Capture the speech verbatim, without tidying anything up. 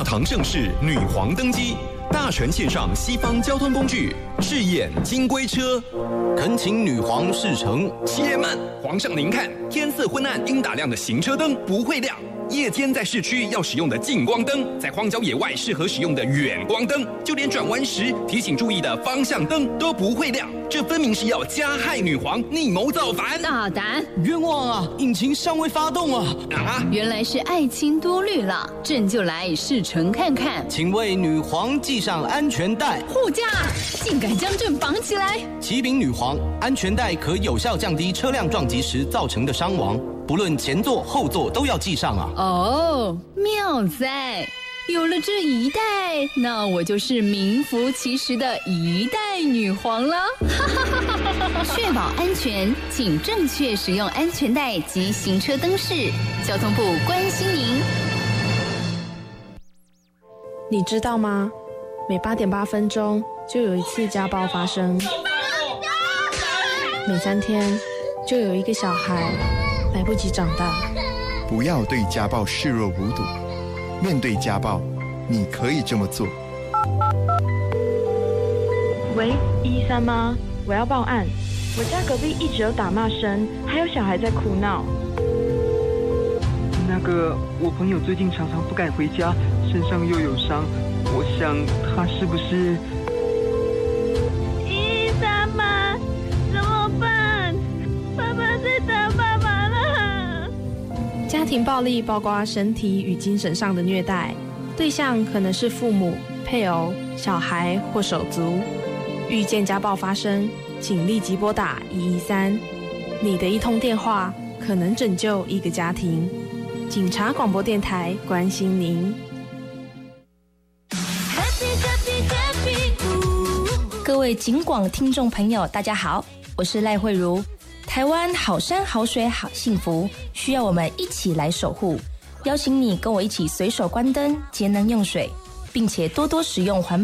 唐盛世女皇登基，大臣献上西方交通工具，试验金龟车。 恳请女皇试乘。 且慢，皇上您看，天色昏暗应打亮的行车灯不会亮。夜间在市区要使用的近光灯，在荒郊野外适合使用的远光灯，就连转弯时提醒注意的方向灯都不会亮，这分明是要加害女皇，逆谋造反！ 大胆！ 冤枉啊！引擎尚未发动啊！ 啊！ 原来是爱卿多虑了，朕就来试乘看看。 请为女皇系上安全带。 护驾！竟敢将朕绑起来！ 启禀女皇，安全带可有效降低车辆撞击时造成的伤亡。不论前座后座都要系上啊！ 哦，妙哉！有了这一代，那我就是名副其实的一代女皇了。确保安全，请正确使用安全带及行车灯饰。交通部关心您。 你知道吗？每八点八分钟就有一次家暴发生，每三天就有一个小孩来不及长大。 不要对家暴视若无睹，面对家暴，你可以这么做。 喂，一一三吗？我要报案，我家隔壁一直有打骂声，还有小孩在哭闹。 那个，我朋友最近常常不敢回家，身上又有伤，我想他是不是…… 一一三吗？怎么办？爸爸在打爸爸了。 家庭暴力包括身体与精神上的虐待，对象可能是父母、配偶、小孩或手足。遇见家暴发生，请立即拨打一一三，你的一通电话可能拯救一个家庭。警察广播电台关心您。 各位警广听众朋友，大家好，我是赖慧茹。台湾好山好水好幸福，需要我们一起来守护。邀请你跟我一起随手关灯，节能用水，并且多多使用环保